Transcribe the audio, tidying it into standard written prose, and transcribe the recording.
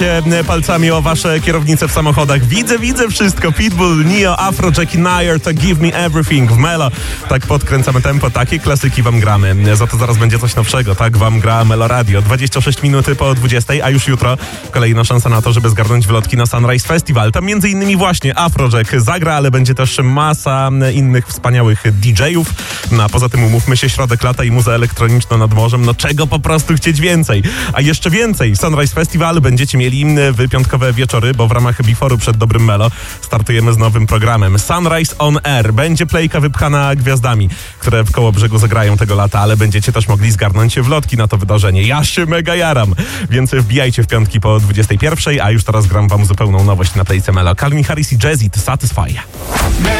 palcami o wasze kierownice w samochodach. Widzę wszystko. Pitbull, Neo, Afrojack i Nair to Give Me Everything w Melo. Tak podkręcamy tempo, takie klasyki wam gramy. Za to zaraz będzie coś nowszego, tak wam gra Melo Radio. 26 minuty po 20, a już jutro kolejna szansa na to, żeby zgarnąć wylotki na Sunrise Festival. Tam między innymi właśnie Afrojack zagra, ale będzie też masa innych wspaniałych DJ-ów. No a poza tym umówmy się, środek lata i muza elektroniczna nad morzem. No czego po prostu chcieć więcej? A jeszcze więcej. Sunrise Festival będziecie mieli w piątkowe wieczory, bo w ramach Before'u przed Dobrym Melo startujemy z nowym programem. Sunrise on Air. Będzie playka wypchana gwiazdami, które w Kołobrzegu zagrają tego lata, ale będziecie też mogli zgarnąć wlotki na to wydarzenie. Ja się mega jaram. Więc wbijajcie w piątki po 21, a już teraz gram wam zupełną nowość na playce Melo. Calvin Harris i Jazzy to Satisfy.